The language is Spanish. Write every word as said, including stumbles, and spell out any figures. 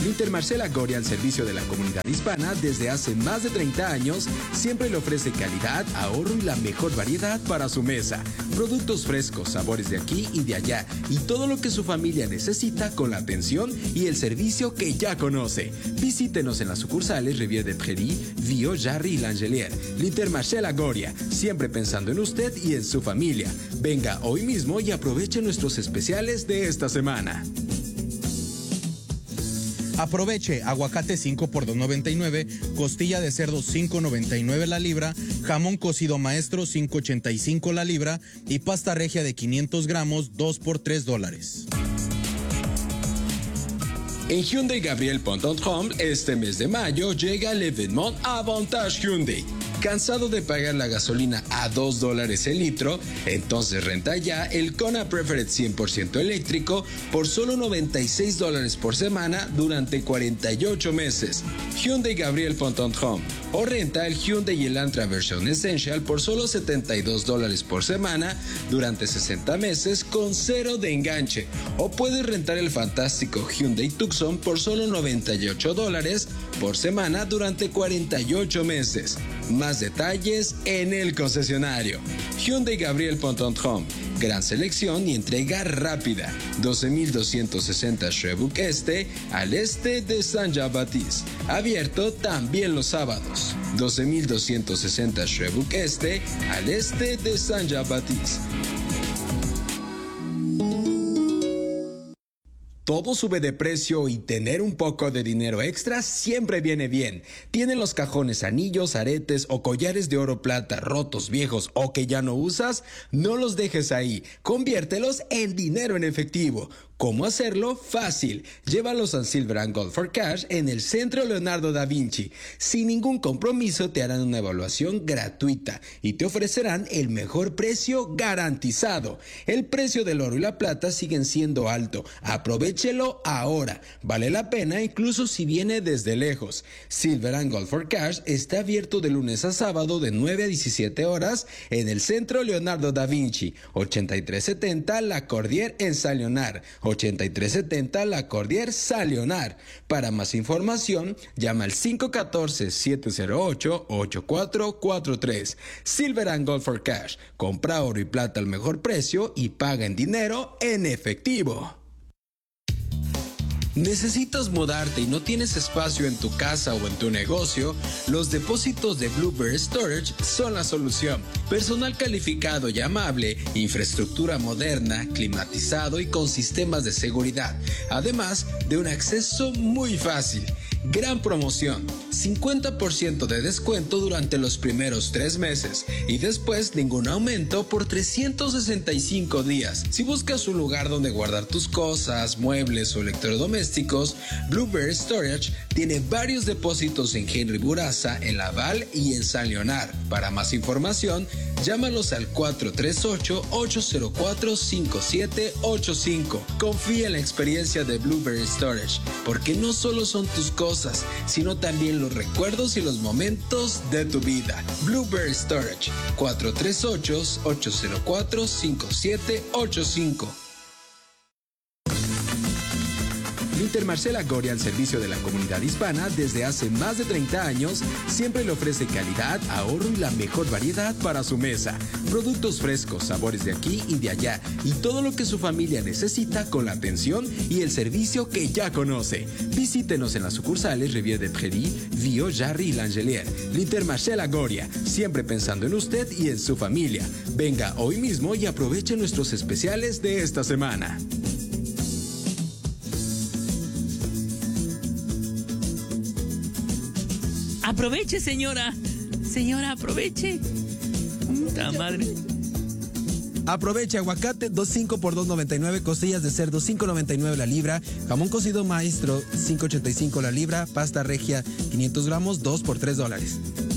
Intermarché Goria, al servicio de la comunidad hispana desde hace más de treinta años, siempre le ofrece calidad, ahorro y la mejor variedad para su mesa. Productos frescos, sabores de aquí y de allá, y todo lo que su familia necesita con la atención y el servicio que ya conoce. Visítenos en las sucursales Rivière de Prairie, Vieux, Jarry y L'Angelière. Intermarché Goria, siempre pensando en usted y en su familia. Venga hoy mismo y aproveche nuestros especiales de esta semana. Aproveche aguacate cinco por dos noventa y nueve, costilla de cerdo cinco noventa y nueve la libra, jamón cocido maestro cinco ochenta y cinco la libra y pasta regia de quinientos gramos dos por tres dólares. En Hyundai Gabriel Ponton-Tromble, este mes de mayo llega el Evénement Avantage Hyundai. ¿Cansado de pagar la gasolina a dos dólares el litro? Entonces renta ya el Kona Preferred cien por ciento eléctrico por solo noventa y seis dólares por semana durante cuarenta y ocho meses. Hyundai Gabriel Ponton-Tromble. O renta el Hyundai Elantra versión Essential por solo setenta y dos dólares por semana durante sesenta meses con cero de enganche. O puedes rentar el fantástico Hyundai Tucson por solo noventa y ocho dólares por semana durante cuarenta y ocho meses. Más detalles en el concesionario. Hyundai Gabriel Ponton-Tromble. Gran selección y entrega rápida. doce mil doscientos sesenta Sherbrooke Este, al este de Saint-Jean-Baptiste. Abierto también los sábados. doce mil doscientos sesenta Sherbrooke Este, al este de Saint-Jean-Baptiste. Todo sube de precio y tener un poco de dinero extra siempre viene bien. ¿Tienen los cajones, anillos, aretes o collares de oro plata rotos, viejos o que ya no usas? No los dejes ahí. Conviértelos en dinero en efectivo. ¿Cómo hacerlo? Fácil. Llévalos a Silver and Gold for Cash en el Centro Leonardo da Vinci. Sin ningún compromiso te harán una evaluación gratuita y te ofrecerán el mejor precio garantizado. El precio del oro y la plata siguen siendo alto. Aprovéchelo ahora. Vale la pena incluso si viene desde lejos. Silver and Gold for Cash está abierto de lunes a sábado de nueve a diecisiete horas en el Centro Leonardo da Vinci. ochenta y tres setenta La Cordier en San Leonard. ochenta y tres setenta La Cordier San Leonard. Para más información, llama al cinco uno cuatro, siete cero ocho, ocho cuatro cuatro tres. Silver and Gold for Cash. Compra oro y plata al mejor precio y paga en dinero en efectivo. ¿Necesitas mudarte y no tienes espacio en tu casa o en tu negocio? Los depósitos de Bluebird Storage son la solución. Personal calificado y amable, infraestructura moderna, climatizado y con sistemas de seguridad. Además de un acceso muy fácil. Gran promoción, cincuenta por ciento de descuento durante los primeros tres meses y después ningún aumento por trescientos sesenta y cinco días. Si buscas un lugar donde guardar tus cosas, muebles o electrodomésticos, Bluebird Storage tiene varios depósitos en Henry Buraza, en Laval y en San Leonard. Para más información, llámalos al cuatro tres ocho, ocho cero cuatro, cinco siete ocho cinco. Confía en la experiencia de Bluebird Storage, porque no solo son tus cosas, sino también los recuerdos y los momentos de tu vida. Bluebird Storage, cuatro tres ocho, ocho cero cuatro, cinco siete ocho cinco. Intermarché Goria, al servicio de la comunidad hispana desde hace más de treinta años, siempre le ofrece calidad, ahorro y la mejor variedad para su mesa. Productos frescos, sabores de aquí y de allá, y todo lo que su familia necesita con la atención y el servicio que ya conoce. Visítenos en las sucursales Rivière de Prairie, Vieux, Jarry y L'Angelière. Intermarché Goria, siempre pensando en usted y en su familia. Venga hoy mismo y aproveche nuestros especiales de esta semana. Aproveche, señora. Señora, aproveche. Puta madre. Aproveche aguacate cinco por dos noventa y nueve, costillas de cerdo cinco noventa y nueve la libra, jamón cocido maestro cinco ochenta y cinco la libra, pasta regia quinientos gramos dos por tres dólares.